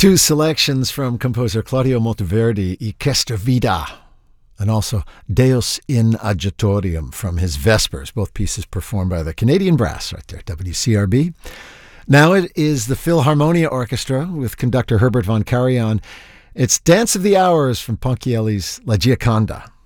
Two selections from composer Claudio Monteverdi, Y Questa Vida, and also Deus in Agitatorium from his Vespers, both pieces performed by the Canadian Brass right there, WCRB. Now it is the Philharmonia Orchestra with conductor Herbert von Karajan. It's Dance of the Hours from Ponchielli's La Gioconda.